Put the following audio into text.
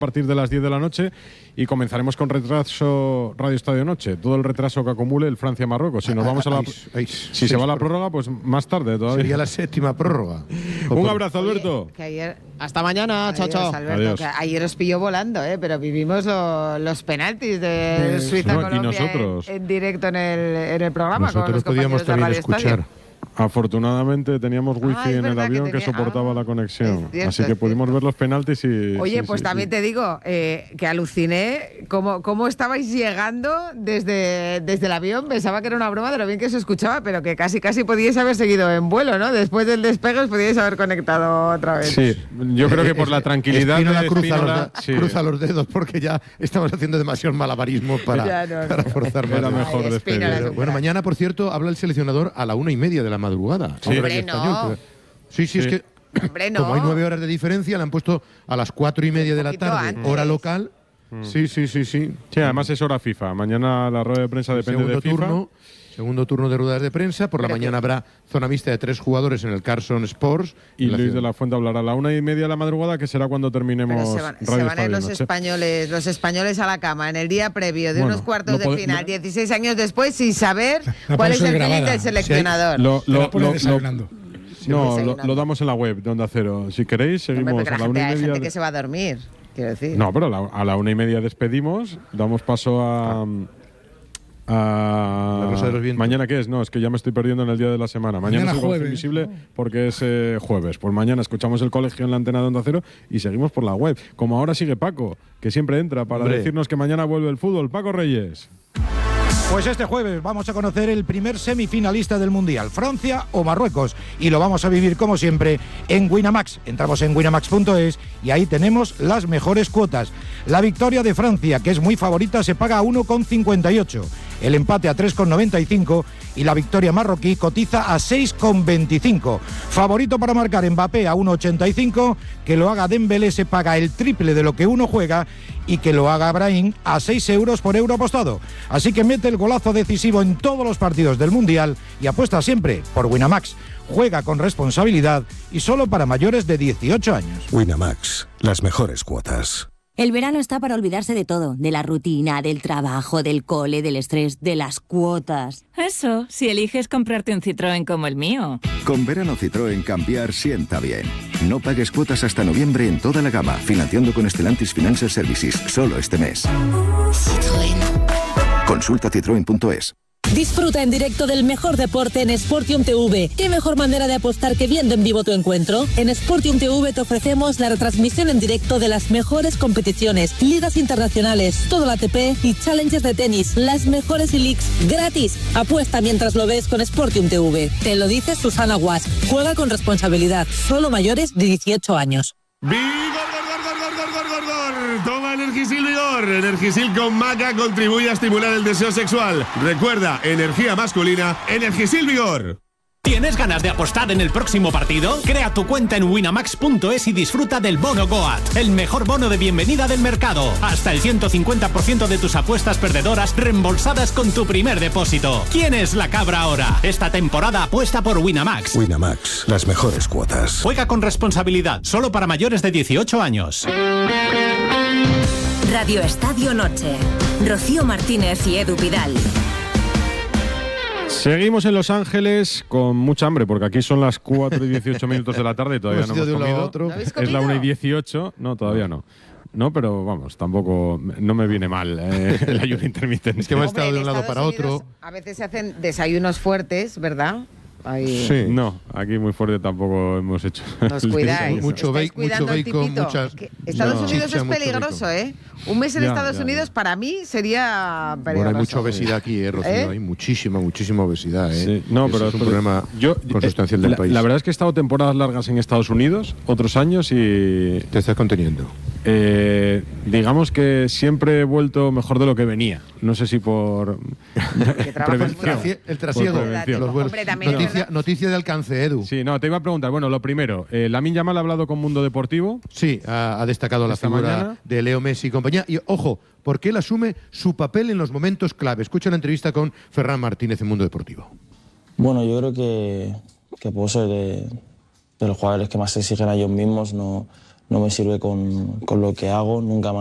partir de las 10 de la noche y comenzaremos con retraso Radio Estadio Noche. Todo el retraso que acumule el Francia-Marruecos. Si nos vamos a la si se va a la prórroga, pues más tarde todavía. Sería la séptima prórroga. Un abrazo, Alberto. Oye, que ayer, Hasta mañana, chao, chao. Alberto, Adiós. que ayer os pilló volando, pero vivimos los penaltis de Suiza-Colombia y nosotros. en directo en el programa. Nosotros con los podíamos compañeros de también Radio escuchar. Estadio. Afortunadamente teníamos wifi es en el verdad que avión que tenía- soportaba la conexión. es cierto, Así que es pudimos cierto. ver los penaltis y... Oye, sí, pues sí, también sí. te digo que aluciné cómo estabais llegando desde el avión. Pensaba que era una broma de lo bien que se escuchaba, pero que casi podíais haber seguido en vuelo, ¿no? Después del despegue os podíais haber conectado otra vez. Sí, yo creo que por la tranquilidad Espínola de Espínola, sí. cruza los dedos porque ya estamos haciendo demasiado malabarismo para forzar más. Era de- mejor Ay, Espínola, despedir. es un Bueno, mañana, por cierto, habla el seleccionador a la 1:30 de la madrugada. Sí. Horario Hombre, no. español. Sí, es que Hombre, no. como hay 9 horas de diferencia, le han puesto a las 4:30 de la poquito tarde, antes. hora local. Sí. Sí, además es hora FIFA. Mañana la rueda de prensa depende de FIFA. Segundo turno de ruedas de prensa. Por la Pero mañana habrá zona mixta de 3 jugadores en el Carson Sports. Y en la Luis ciudad. de la Fuente hablará a la 1:30 de la madrugada, que será cuando terminemos Pero se van Radio a ir Estadio los Noche. españoles a la cama en el día previo de Bueno, unos cuartos no de pode- final, no- 16 años después, sin saber La cuál es pausa el es feeling grabada. del seleccionador. Te la pone desayunando. Lo damos en la web de Onda Cero. Si queréis, Hombre, seguimos porque a la hay 1:30. gente que se va a dormir, quiero decir. No, pero a la 1:30 despedimos, damos paso a La Rosa de los Vientos. ¿Mañana qué es? No, es que ya me estoy perdiendo en el día de la semana. Mañana es el Golazo jueves. Invisible porque es jueves. Pues mañana escuchamos el colegio en la antena de Onda Cero y seguimos por la web. Como ahora sigue Paco, que siempre entra para Hombre. decirnos que mañana vuelve el fútbol. Paco Reyes. Pues este jueves vamos a conocer el primer semifinalista del Mundial, Francia o Marruecos, y lo vamos a vivir como siempre en Winamax. Entramos en winamax.es y ahí tenemos las mejores cuotas. La victoria de Francia, que es muy favorita, se paga a 1,58. El empate a 3,95 y la victoria marroquí cotiza a 6,25. Favorito para marcar Mbappé a 1,85, que lo haga Dembélé se paga el triple de lo que uno juega y que lo haga Brahim a 6 euros por euro apostado. Así que mete el golazo decisivo en todos los partidos del Mundial y apuesta siempre por Winamax. Juega con responsabilidad y solo para mayores de 18 años. Winamax, las mejores cuotas. El verano está para olvidarse de todo, de la rutina, del trabajo, del cole, del estrés, de las cuotas. Eso, si eliges comprarte un Citroën como el mío. Con verano Citroën cambiar sienta bien. No pagues cuotas hasta noviembre en toda la gama, financiando con Stellantis Financial Services, solo este mes. Consulta citroen.es. Disfruta en directo del mejor deporte en Sportium TV. ¿Qué mejor manera de apostar que viendo en vivo tu encuentro? En Sportium TV te ofrecemos la retransmisión en directo de las mejores competiciones, ligas internacionales, todo el ATP y challenges de tenis, las mejores e-leagues gratis. Apuesta mientras lo ves con Sportium TV. Te lo dice Susana Guas. Juega con responsabilidad. Solo mayores de 18 años. ¡Vigor! Toma Energisil Vigor. Energisil con maca contribuye a estimular el deseo sexual. Recuerda, energía masculina, Energisil Vigor. ¿Tienes ganas de apostar en el próximo partido? Crea tu cuenta en winamax.es y disfruta del bono Goat, el mejor bono de bienvenida del mercado. Hasta el 150% de tus apuestas perdedoras reembolsadas con tu primer depósito. ¿Quién es la cabra ahora? Esta temporada apuesta por Winamax. Winamax, las mejores cuotas. Juega con responsabilidad, solo para mayores de 18 años. Radio Estadio Noche. Rocío Martínez y Edu Pidal. Seguimos en Los Ángeles con mucha hambre, porque aquí son las 4:18 de la tarde y todavía no hemos de un lado a comido. otro. ¿No habéis Es la comido? 1:18. No, todavía no. No, pero vamos, tampoco no me viene mal el ayuno intermitente. Es que hemos Hombre, estado de en un lado Estados para Unidos otro. A veces se hacen desayunos fuertes, ¿verdad? Ahí. Sí. No, aquí muy fuerte tampoco hemos hecho. Nos cuidáis. Mucho Estáis bacon, cuidando el tipito. muchas- Que Estados No. Unidos chicha, es mucho peligroso, bacon. ¿eh? Un mes en Ya, Estados ya, Unidos ya. para mí sería peligroso. Bueno, hay mucha obesidad aquí, Rocío. ¿Eh? Hay muchísima obesidad. Sí, no, Eso pero es un problema consustancial del país. La verdad es que he estado temporadas largas en Estados Unidos, otros años, y Te estás conteniendo. digamos que siempre he vuelto mejor de lo que venía. No sé si por Que trabajas prevención. mucho. El trasiego. Por prevención. Los vuelos. Hombre, también es Noticia, verdad. noticia de alcance, Edu. Sí, no, te iba a preguntar. Bueno, lo primero, Lamine Yamal ha hablado con Mundo Deportivo. Sí, ha destacado la Esta figura mañana. de Leo Messi y compañía. Y ojo, porque él asume su papel en los momentos clave. Escucha la entrevista con Ferran Martínez en Mundo Deportivo. Bueno, yo creo que puedo ser de los jugadores que más se exigen a ellos mismos. No no me sirve con lo que hago, nunca me